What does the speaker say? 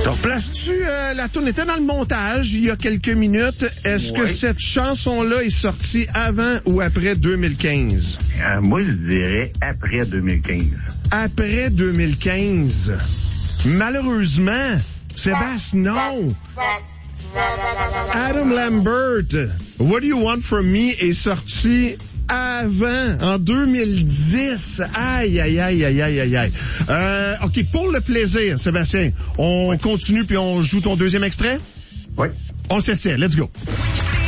Alors, places-tu, la tourne était dans le montage il y a quelques minutes. Est-ce que cette chanson-là est sortie avant ou après 2015? Moi, je dirais après 2015. Après 2015. Malheureusement, Sébastien, non. Adam Lambert, What Do You Want From Me est sorti avant, en 2010. Aïe, aïe, aïe, aïe, aïe, aïe, aïe. OK, pour le plaisir, Sébastien, on continue puis on joue ton deuxième extrait? Oui. On s'essaie. Let's go.